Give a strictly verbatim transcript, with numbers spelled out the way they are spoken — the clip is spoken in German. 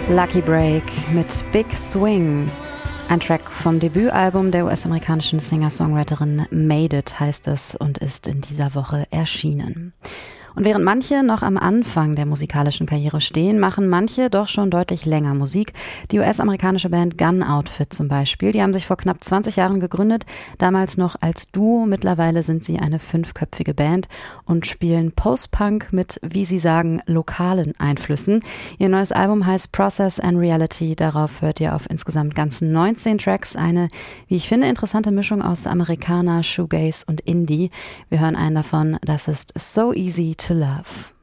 Lucky Break mit Big Swing. Ein Track vom Debütalbum der U S-amerikanischen Singer-Songwriterin Made It heißt es und ist in dieser Woche erschienen. Und während manche noch am Anfang der musikalischen Karriere stehen, machen manche doch schon deutlich länger Musik. Die U S-amerikanische Band Gun Outfit zum Beispiel, die haben sich vor knapp zwanzig Jahren gegründet, damals noch als Duo. Mittlerweile sind sie eine fünfköpfige Band und spielen Post-Punk mit, wie sie sagen, lokalen Einflüssen. Ihr neues Album heißt Process and Reality. Darauf hört ihr auf insgesamt ganzen neunzehn Tracks eine, wie ich finde, interessante Mischung aus Amerikaner, Shoegaze und Indie. Wir hören einen davon, das ist So Easy to Love.